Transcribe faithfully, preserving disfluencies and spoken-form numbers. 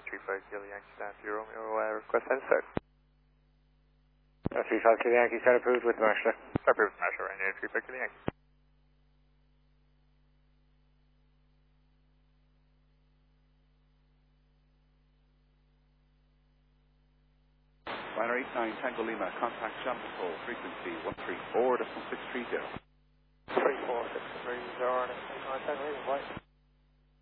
three five Kilo Yankee Stand Zero Romeo uh, request head start. Uh, three five Kilo Yankee start approved with Marshall. Approved Marshall Ryanair three five Kilo Yankee. Ryanair eight nine Tango Lima, contact Jam Patrol, frequency one three four point six three zero. three four six three zero, nine ten,